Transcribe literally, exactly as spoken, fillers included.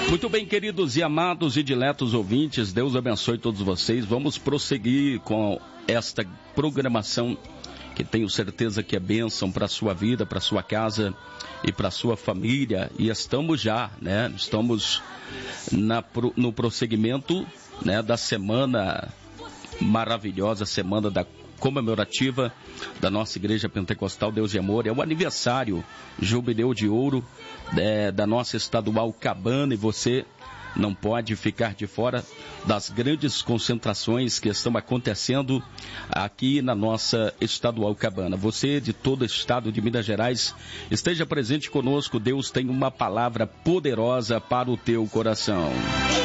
Muito bem, queridos e amados e diletos ouvintes, Deus abençoe todos vocês. Vamos prosseguir com esta programação que tenho certeza que é bênção para a sua vida, para a sua casa e para a sua família. E estamos já, né? Estamos na, no prosseguimento, né, da semana maravilhosa, semana da comemorativa da nossa Igreja Pentecostal Deus e Amor. É o aniversário, jubileu de ouro é, da nossa estadual Cabana, e você não pode ficar de fora das grandes concentrações que estão acontecendo aqui na nossa estadual Cabana. Você de todo o estado de Minas Gerais, esteja presente conosco. Deus tem uma palavra poderosa para o teu coração.